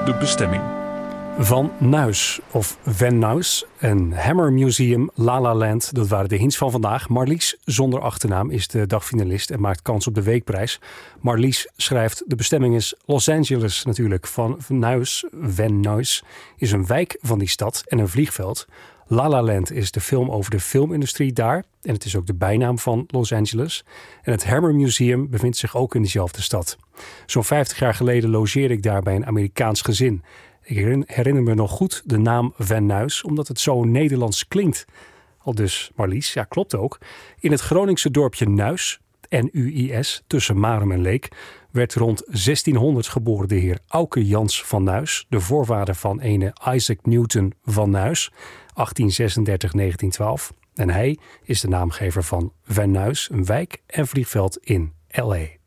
de bestemming. Van Nuys of Van Nuys en Hammer Museum, La La Land. Dat waren de hints van vandaag. Marlies zonder achternaam is de dagfinalist en maakt kans op de weekprijs. Marlies schrijft: de bestemming is Los Angeles natuurlijk. Van Nuys, Van Nuys, is een wijk van die stad en een vliegveld. La La Land is de film over de filmindustrie daar. En het is ook de bijnaam van Los Angeles. En het Hammer Museum bevindt zich ook in diezelfde stad. Zo'n 50 jaar geleden logeerde ik daar bij een Amerikaans gezin. Ik herinner me nog goed de naam Van Nuys, omdat het zo Nederlands klinkt. Aldus Marlies, ja klopt ook. In het Groningse dorpje Nuis, N-U-I-S, tussen Marum en Leek, werd rond 1600 geboren de heer Auke Jans van Nuys, de voorvader van ene Isaac Newton van Nuys, 1836-1912. En hij is de naamgever van Van Nuys, een wijk en vliegveld in L.A.